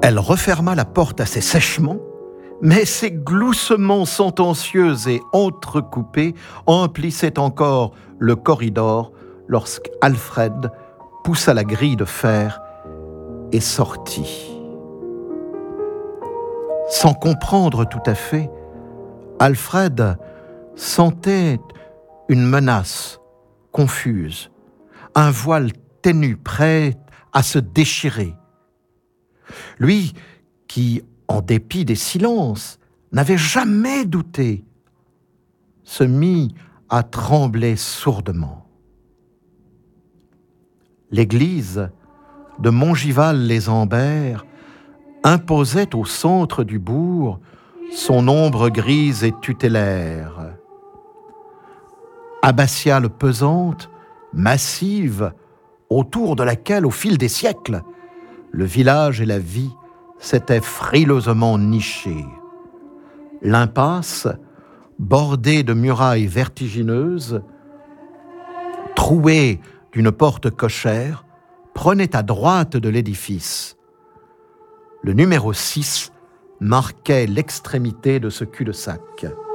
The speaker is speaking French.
Elle referma la porte assez sèchement, mais ses gloussements sentencieux et entrecoupés emplissaient encore le corridor lorsqu'Alfred poussa la grille de fer et sortit. Sans comprendre tout à fait, Alfred sentait une menace confuse, un voile ténu prêt à se déchirer. Lui, qui, en dépit des silences, n'avait jamais douté, se mit à trembler sourdement. L'église de Montgival-les-Ambert imposait au centre du bourg son ombre grise et tutélaire. Abbatiale pesante, massive, autour de laquelle, au fil des siècles, le village et la vie s'étaient frileusement nichés. L'impasse, bordée de murailles vertigineuses, trouée d'une porte cochère, prenait à droite de l'édifice. Le numéro 6 marquait l'extrémité de ce cul-de-sac.